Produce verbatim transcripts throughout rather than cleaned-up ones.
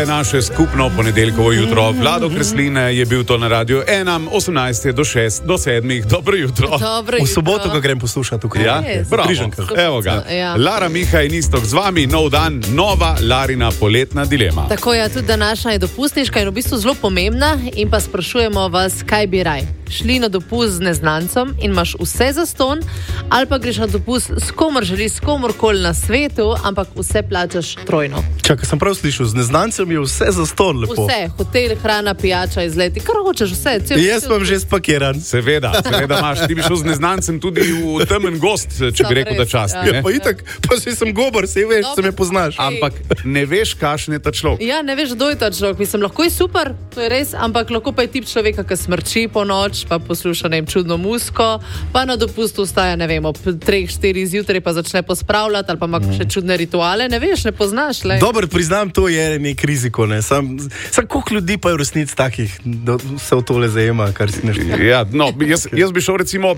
je naše skupno ponedeljkovo jutro. Vlado Kreslin je bil to na radiju ena, osemnajst do šest, do sedmih. Dobro jutro. Dobro V jutro. soboto, ko grem poslušati tukaj. Ja, Res. bravo. Križankah. Evo ga. Ja. Lara Miha in Istok z vami, nov dan, nova Larina poletna dilema. Tako je, tudi današnja je dopustniška in v bistvu zelo pomembna. In pa sprašujemo vas, kaj bi raj. Šli na dopust z neznancem in imaš vse za ston, ali pa greš na dopust s komor želiš, s komorkoli na svetu, ampak vse plačaš trojno. Čakaj, sem prav slišal, z neznancem je vse za ston lepo. Vse, hotel, hrana, pijača, izleti, kar hočeš, vse. Cel, Jaz sem že spakiran. Seveda, seveda imaš. Ti bi šel z neznancem tudi v temen gost, če bi Samo rekel, da res, čast. ja. ne? Ja, pa itak, pa si sem gobar, sej veš, Dobro. se me poznaš. Ampak ne veš, kakšen je ta človek. Ja, ne veš, kdo je ta človek. Mislim, lahko je super, to je res, ampak lahko pa je tip človeka, ki smrči po noč, pa posluša ne vem, čudno muziko, pa na dopustu vstaja, ne vem, ob treh, štirih zjutraj pa začne pospravljati, ali pa ima še čudne rituale, ne veš, ne poznaš. Le. Dober, priznam, to je nek riziko. Ne? Sam, sam koliko ljudi pa je v resnici takih, da se v tole zajema, kar si ne šli. Ja, no, jaz, jaz bi šel recimo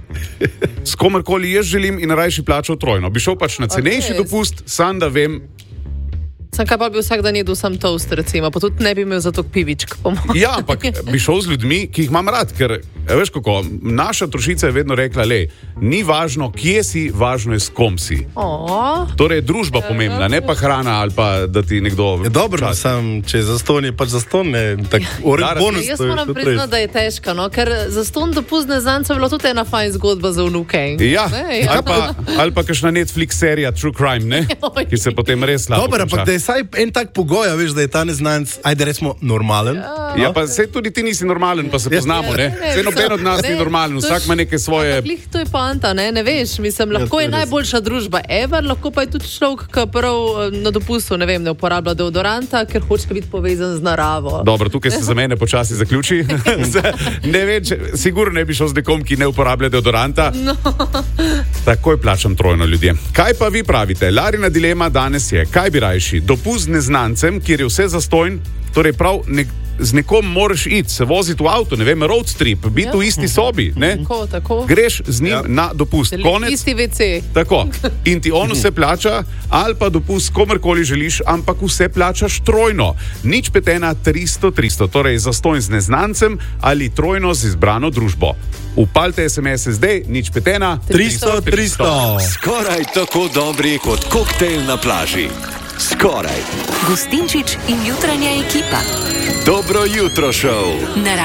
s komerkoli jaz želim in rajši plačal trojno. Bi šel pač na cenejši res? dopust, sam da vem. Sem kaj pa bi vsak dan jedel sam toast, recimo, pa tudi ne bi imel za to pivičk. Ja, ampak bi šel z ljudmi, ki jih imam rad, ker veš kako, naša trošica je vedno rekla, le, ni važno, kje si, važno je s kom si. Oh, Torej je družba pomembna, ne pa hrana ali pa da ti nekdo... Je dobro, čas. sam, če za ston je pač za ston, ne, tak ore, Lara, bonus. jaz to je, moram to je priznati, da je težko, no? Ker za ston dopust neznancev je bila tudi ena fajn zgodba za vnuke. Ja, Ne, ja. ali pa, ali pa kakšna Netflix serija True Crime, ne? Ki se potem res slabo Dobro, ampak konča. da je saj en tak pogoj, a veš, da je ta neznanc, ajde recimo, normalen. Ja, pa sej tudi ti nisi normalen, pa se poznamo, ne? Ne, Sej noben od nas ne, ni normalen, to vsak ima neke svoje... Ampak glih, to je poanta, ne, ne veš, mislim, lahko to je je res. najboljša družba ever, lahko pa je tudi človek, ki prav eh, na dopustu, ne vem, ne uporablja deodoranta, ker hoče biti povezan z naravo. Dobro, tukaj se za mene počasi zaključi. Ne vem, če, sigurno ne bi šel z nekom, ki ne uporablja deodoranta. No. Takoj plačam trojno, ljudje. Kaj pa vi pravite? Larina dilema danes je, kaj bi rajši? Dopust z neznancem, kjer je vse zastojn, torej prav nek, z nekom moraš iti, se voziti v avto, ne vem, road trip, biti Ja. v isti sobi, ne? Tako, tako. Greš z njim Ja. na dopust. Konec. Isti ve ce. Tako. In ti on vse plača, ali pa dopust komerkoli želiš, ampak vse plačaš trojno. Nič petena tristo tristo, torej zastonj z neznancem ali trojno z izbrano družbo. Upalte es em es zdaj, nič petena tristo, tristo. Skoraj tako dobri kot koktejl na plaži. Skoraj. Gustinčič in jutranja ekipa. Dobro jutro, šov. Na